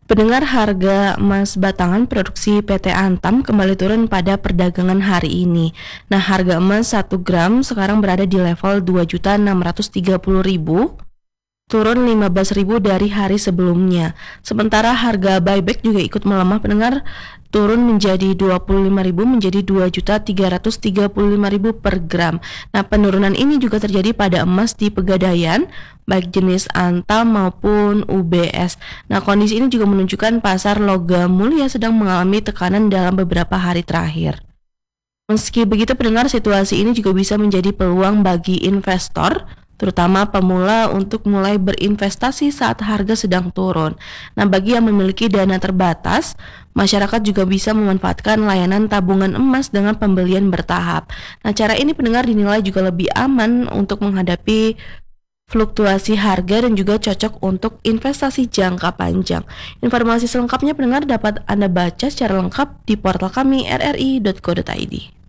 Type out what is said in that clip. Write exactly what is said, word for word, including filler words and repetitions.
Pendengar, harga emas batangan produksi P T Antam kembali turun pada perdagangan hari ini. Nah, harga emas satu gram sekarang berada di level dua juta enam ratus tiga puluh ribu, turun lima belas ribu dari hari sebelumnya. Sementara harga buyback juga ikut melemah pendengar, turun menjadi dua puluh lima ribu menjadi dua juta tiga ratus tiga puluh lima ribu per gram. Nah, penurunan ini juga terjadi pada emas di Pegadaian, baik jenis Antam maupun U B S. Nah, kondisi ini juga menunjukkan pasar logam mulia sedang mengalami tekanan dalam beberapa hari terakhir. Meski begitu pendengar, situasi ini juga bisa menjadi peluang bagi investor, terutama pemula, untuk mulai berinvestasi saat harga sedang turun. Nah, bagi yang memiliki dana terbatas, masyarakat juga bisa memanfaatkan layanan tabungan emas dengan pembelian bertahap. Nah, cara ini pendengar dinilai juga lebih aman untuk menghadapi fluktuasi harga dan juga cocok untuk investasi jangka panjang. Informasi selengkapnya pendengar dapat Anda baca secara lengkap di portal kami r r i titik co titik i d.